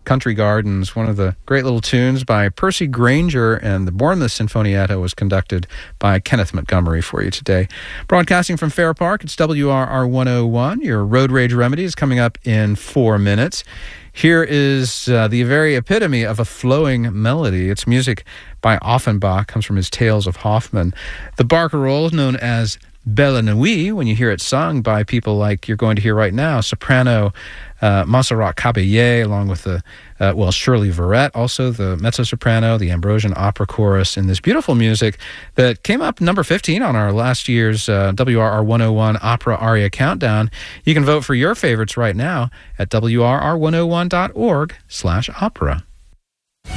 Country Gardens, one of the great little tunes by Percy Granger, and the Bournemouth Sinfonietta was conducted by Kenneth Montgomery for you today. Broadcasting from Fair Park, it's WRR 101. Your Road Rage Remedy is coming up in 4 minutes. Here is the very epitome of a flowing melody. It's music by Offenbach, comes from his Tales of Hoffmann. The barcarolle is known as Belle Nuit when you hear it sung by people like you're going to hear right now, soprano Montserrat Caballé, along with the Shirley Verrett, also the mezzo-soprano, the Ambrosian Opera Chorus, and this beautiful music that came up number 15 on our last year's WRR 101 Opera Aria Countdown. You can vote for your favorites right now at WRR101.org/opera.